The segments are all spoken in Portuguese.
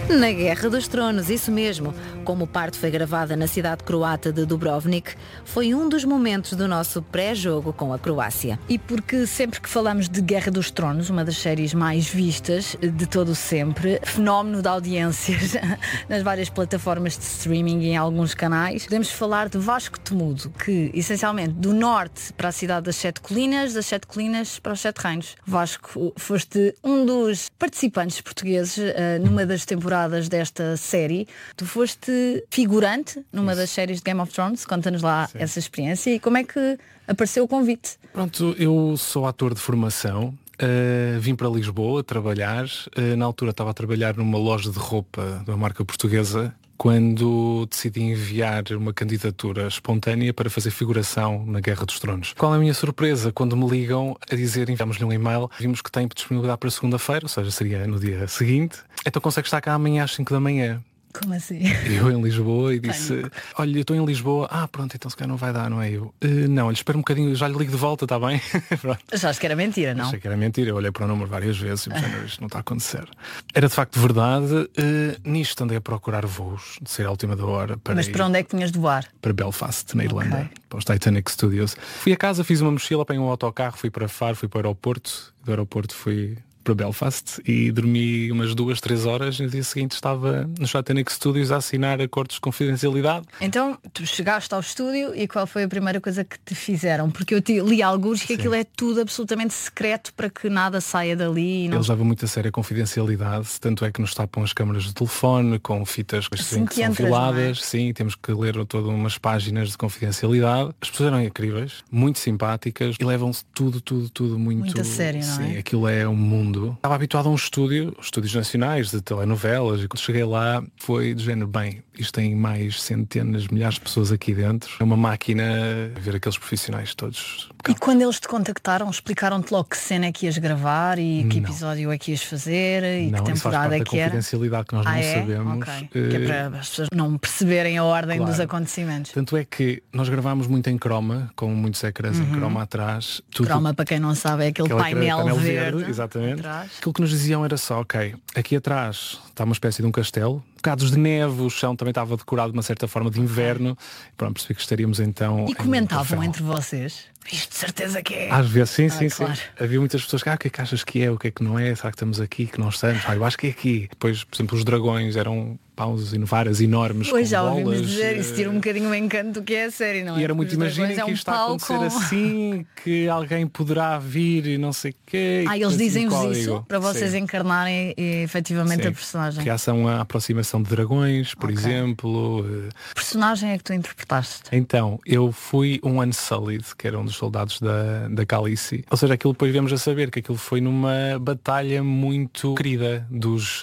Na Guerra dos Tronos, isso mesmo. Como parte foi gravada na cidade croata de Dubrovnik, foi um dos momentos do nosso pré-jogo com a Croácia. E porque sempre que falamos de Guerra dos Tronos, uma das séries mais vistas de todo o sempre, fenómeno de audiências nas várias plataformas de streaming e em alguns canais, podemos falar de Vasco Temudo, que essencialmente do norte para a cidade das Sete Colinas, das Sete Colinas para os Sete Reinos. Vasco, foste um dos participantes portugueses numa das temporadas desta série. Tu foste figurante numa das séries de Game of Thrones. Conta-nos lá essa experiência e como é que apareceu o convite. Pronto, eu sou ator de formação. Vim para Lisboa trabalhar. Na altura estava a trabalhar numa loja de roupa de uma marca portuguesa, quando decidi enviar uma candidatura espontânea para fazer figuração na Guerra dos Tronos. Qual é a minha surpresa quando me ligam a dizer, enviamos-lhe um e-mail, vimos que tem disponibilidade para segunda-feira, ou seja, seria no dia seguinte, então consegue estar cá amanhã às 5 da manhã. Como assim? Eu em Lisboa e disse, olha, eu estou em Lisboa, pronto, então se calhar não vai dar, não é eu? Não, olha, espera um bocadinho, já lhe ligo de volta, está bem? Achaste que era mentira, não? Achei que era mentira, eu olhei para o número várias vezes e pensei, isto não está a acontecer. Era de facto verdade, nisto andei a procurar voos, de ser à última da hora. Mas para onde é que tinhas de voar? Para Belfast, na Irlanda, para os Titanic Studios. Fui a casa, fiz uma mochila, apanhei um autocarro, fui para Faro, fui para o aeroporto, do aeroporto fui para Belfast e dormi umas 2-3 horas e no dia seguinte estava nos Titanic Studios a assinar acordos de confidencialidade. Então, tu chegaste ao estúdio e qual foi a primeira coisa que te fizeram? Porque eu li alguns que aquilo é tudo absolutamente secreto para que nada saia dali. E não... Eles levam muito a sério a confidencialidade, tanto é que nos tapam as câmaras do telefone com fitas assim que são filadas. Sim, temos que ler todas umas páginas de confidencialidade. As pessoas eram incríveis, muito simpáticas e levam-se tudo muito a sério, não é? Sim, aquilo é um mundo. Estava habituado a um estúdio, estúdios nacionais de telenovelas, e quando cheguei lá foi do género, bem, isto tem mais centenas, milhares de pessoas aqui dentro. É uma máquina a ver aqueles profissionais todos. E quando eles te contactaram, explicaram-te logo que cena é que ias gravar e que episódio é que ias fazer e que temporada é que era? Confidencialidade que nós não sabemos. Que é para as pessoas não perceberem a ordem dos acontecimentos. Tanto é que nós gravámos muito em croma, com muitos ecrãs em croma atrás. Croma, para quem não sabe, é aquele painel verde. Exatamente. Aquilo que nos diziam era só, aqui atrás está uma espécie de um castelo, bocados de neve, o chão também estava decorado de uma certa forma de inverno. Pronto, percebi que estaríamos então. E comentavam entre vocês? Isto de certeza que é. Às vezes, sim. Havia muitas pessoas que, o que é que achas que é, o que é que não é, será que estamos aqui, que não estamos? Eu acho que é aqui. Depois, por exemplo, os dragões eram paus e varas enormes. Pois já ouvimos dizer, isso tira um bocadinho o encanto do que é a série, não é? E era muito, imagina que isto está a acontecer assim, que alguém poderá vir e não sei o quê. Eles dizem-vos isso para vocês encarnarem efetivamente a personagem. Criação a aproximação de dragões, por exemplo. Que personagem é que tu interpretaste? Então, eu fui um Unsullied, que era um dos soldados da Khaleesi. Ou seja, aquilo depois viemos a saber que aquilo foi numa batalha muito querida dos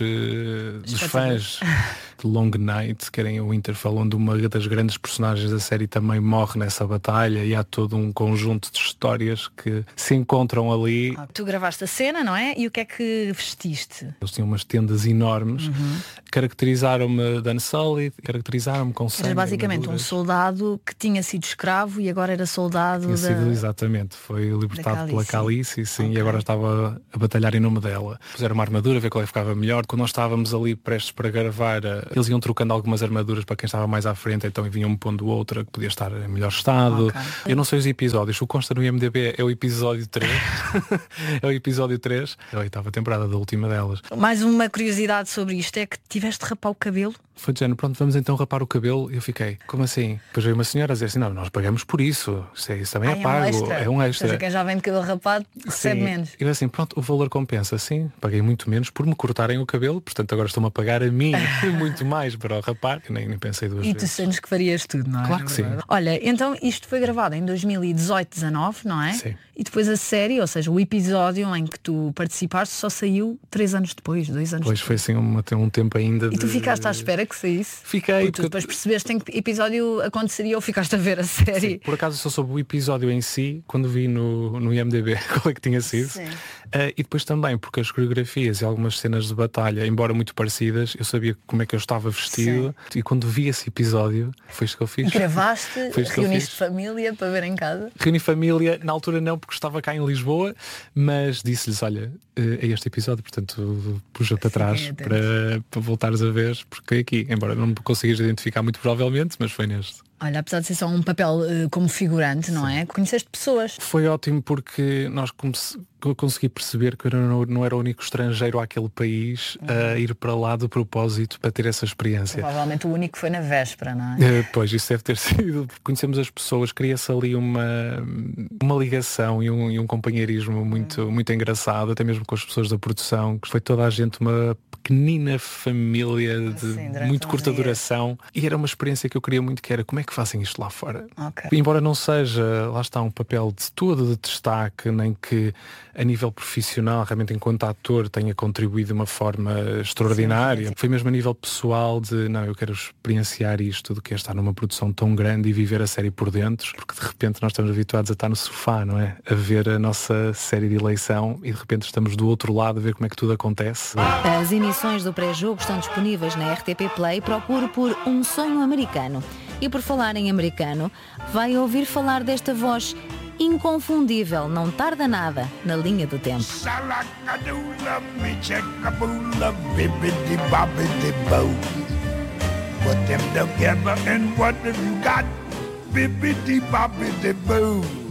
fãs. de Long Night, que era em Winterfell, onde uma das grandes personagens da série também morre nessa batalha e há todo um conjunto de histórias que se encontram ali. Tu gravaste a cena, não é? E o que é que vestiste? Eles tinham umas tendas enormes, caracterizaram-me de Unsullied, caracterizaram-me com sangue. Era basicamente um soldado que tinha sido escravo e agora era soldado exatamente, foi libertado pela Khaleesi, sim, e agora estava a batalhar em nome dela. Puseram uma armadura, ver qual é que ficava melhor. Quando nós estávamos ali prestes para gravar, eles iam trocando algumas armaduras para quem estava mais à frente, então vinham-me pondo outra que podia estar em melhor estado. Eu não sei os episódios, o que consta no IMDb é o episódio 3. É o episódio 3, é a 8ª temporada, da última delas. Mais uma curiosidade sobre isto é que tiveste de rapar o cabelo. Foi de género, pronto, vamos então rapar o cabelo. E eu fiquei, como assim? Depois veio uma senhora a dizer assim, não, nós pagamos por isso. Isso também é pago. É um extra. Ou seja, quem já vem de cabelo rapado recebe menos. E eu assim, pronto, o valor compensa. Sim, paguei muito menos por me cortarem o cabelo, portanto agora estão-me a pagar a mim muito mais para o rapar. Eu nem pensei duas vezes. E tu sentes que farias tudo, não é? Claro que sim. Olha, então isto foi gravado em 2018-19, não é? Sim. E depois a série, ou seja, o episódio em que tu participaste só saiu 3 anos depois, 2 anos depois. Foi assim um tempo ainda. E tu ficaste à espera perplexo, é isso? Fiquei. Tu depois percebeste em que episódio aconteceria ou ficaste a ver a série? Sim, por acaso só soube o episódio em si quando vi no IMDb qual é que tinha sido. E depois também porque as coreografias e algumas cenas de batalha, embora muito parecidas, eu sabia como é que eu estava vestido. Sim. E quando vi esse episódio, foi isso que eu fiz. Gravaste, reuniste família para ver em casa? Reuni família, na altura não, porque estava cá em Lisboa, mas disse-lhes, olha, é este episódio, portanto puxa para trás para voltares a ver, porque é aqui, embora não me consigas identificar muito provavelmente, mas foi neste. Olha, apesar de ser só um papel como figurante, não é? Conheceste pessoas. Foi ótimo porque eu consegui perceber que eu não era o único estrangeiro àquele país a ir para lá de propósito para ter essa experiência. Provavelmente o único que foi na véspera, não é? Pois, isso deve ter sido. Conhecemos as pessoas, cria-se ali uma ligação e um companheirismo muito engraçado, até mesmo com as pessoas da produção, que foi toda a gente uma pequenina família de muito curta duração, e era uma experiência que eu queria muito, que era como é que fazem isto lá fora. Embora não seja, lá está, um papel de todo de destaque, nem que a nível profissional, realmente enquanto ator tenha contribuído de uma forma extraordinária. Foi mesmo a nível pessoal de, não, eu quero experienciar isto, do que é estar numa produção tão grande e viver a série por dentro, porque de repente nós estamos habituados a estar no sofá, não é? A ver a nossa série de eleição e de repente estamos do outro lado a ver como é que tudo acontece. As emissões do pré-jogo estão disponíveis na RTP Play. Procure por Um Sonho Americano. E por falar em americano, vai ouvir falar desta voz inconfundível, não tarda nada, na linha do tempo. Put them together and what have you got? Bibbidi bobbidi boo.